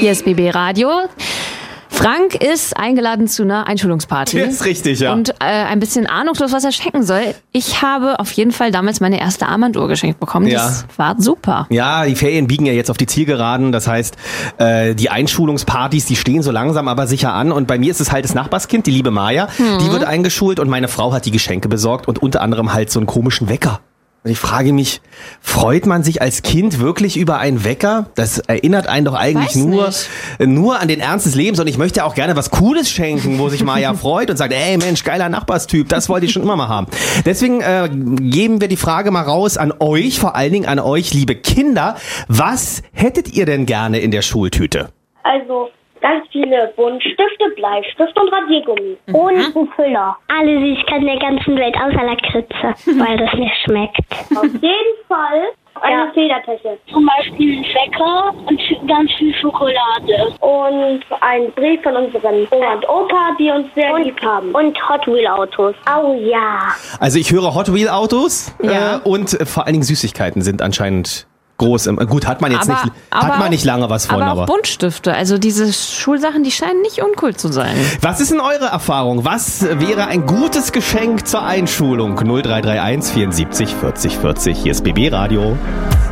Hier ist BB Radio. Frank ist eingeladen zu einer Einschulungsparty. Das ist richtig, ja. Und ein bisschen ahnungslos, was er schenken soll. Ich habe auf jeden Fall damals meine erste Armbanduhr geschenkt bekommen. Ja. Das war super. Ja, die Ferien biegen ja jetzt auf die Zielgeraden. Das heißt, die Einschulungspartys, die stehen so langsam aber sicher an. Und bei mir ist es halt das Nachbarskind, die liebe Maja. Die wird eingeschult und meine Frau hat die Geschenke besorgt und unter anderem halt so einen komischen Wecker. Und ich frage mich, freut man sich als Kind wirklich über einen Wecker? Das erinnert einen doch eigentlich nur an den Ernst des Lebens. Und ich möchte auch gerne was Cooles schenken, wo sich Maja freut und sagt, ey Mensch, geiler Nachbarstyp, das wollte ich schon immer mal haben. Deswegen geben wir die Frage mal raus an euch, vor allen Dingen an euch, liebe Kinder. Was hättet ihr denn gerne in der Schultüte? Also ganz viele Buntstifte, Bleistift und Radiergummi. Und einen Füller. Alle Süßigkeiten der ganzen Welt, außer Lakritze, weil das nicht schmeckt. Auf jeden Fall eine Federtasche. Zum Beispiel ein Wecker und ganz viel Schokolade. Und ein Brief von unseren Oma und Opa, die uns sehr lieb haben. Und Hot Wheel Autos. Oh ja. Also ich höre Hot Wheel Autos Ja. und vor allen Dingen Süßigkeiten sind anscheinend groß. Gut, hat man jetzt nicht lange was von, aber auch Buntstifte. Also diese Schulsachen, die scheinen nicht uncool zu sein. Was ist denn eure Erfahrung? Was wäre ein gutes Geschenk zur Einschulung? 0331 74 40 40. Hier ist BB Radio.